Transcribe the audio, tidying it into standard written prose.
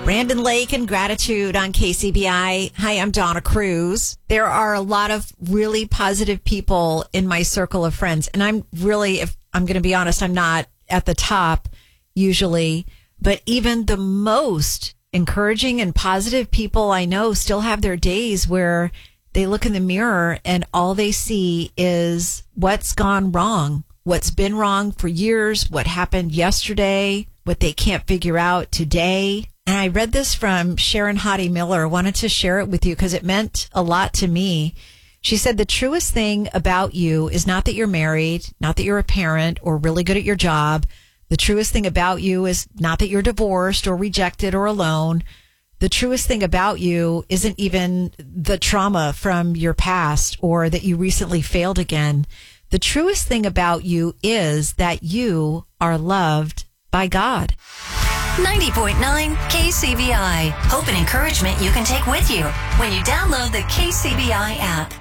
Brandon Lake and Gratitude on KCBI. Hi, I'm Donna Cruz. There are a lot of really positive people in my circle of friends. And I'm really, if I'm going to be honest, I'm not at the top usually. But even the most encouraging and positive people I know still have their days where they look in the mirror and all they see is what's gone wrong, what's been wrong for years, what happened yesterday, what they can't figure out today. And I read this from Sharon Hottie Miller. I wanted to share it with you because it meant a lot to me. She said, the truest thing about you is not that you're married, not that you're a parent or really good at your job. The truest thing about you is not that you're divorced or rejected or alone. The truest thing about you isn't even the trauma from your past or that you recently failed again. The truest thing about you is that you are loved by God. 90.9 KCBI. Hope and encouragement you can take with you when you download the KCBI app.